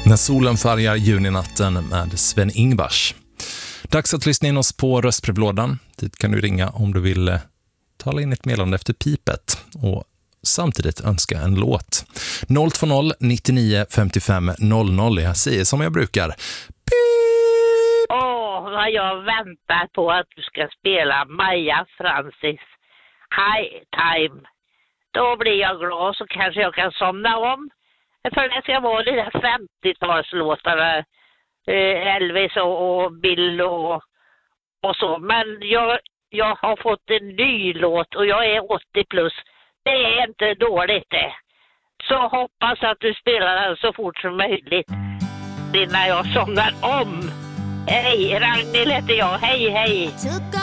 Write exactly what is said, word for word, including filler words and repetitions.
När solen färgar juninatten med Sven-Ingvars. Dags att lyssna in oss på röstbrevlådan. Dit kan du ringa om du vill eh, tala in ett meddelande efter pipet och samtidigt önska en låt. noll två noll nittionio femtiofem noll noll. Jag säger som jag brukar. Pip! Åh, vad jag väntar på att du ska spela Maja Francis High Time. Då blir jag glad, så kanske jag kan somna om. För det ska vara de där femtiotalslåtarna, eh, Elvis och, och Bill och, och så. Men jag, jag har fått en ny låt och jag är åttio plus. Det är inte dåligt det. Så hoppas att du spelar den så fort som möjligt innan jag somnar om. Hej, Ragnhild heter jag. Hej, hej.